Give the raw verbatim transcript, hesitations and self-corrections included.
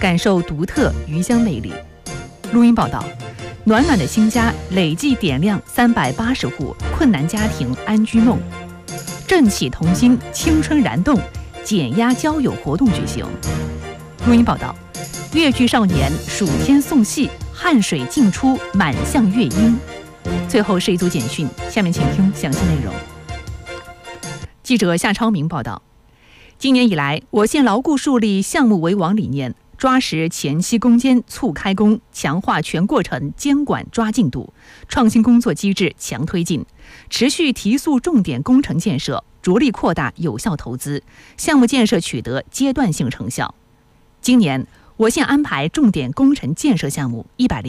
感受独特鱼香魅力。录音报道，暖暖的新家累计点亮三百八十户困难家庭安居梦。振起童心，青春燃动，减压交友活动举行。录音报道，越剧少年暑天送戏，汗水尽出满向乐音。最后是一组简讯，下面请听详细内容。记者夏超明报道，今年以来，我县牢固树立项目为王理念，抓实前期攻坚促开工，强化全过程监管抓进度，创新工作机制强推进，持续提速重点工程建设，着力扩大有效投资，项目建设取得阶段性成效。今年，我县安排重点工程建设项目一百零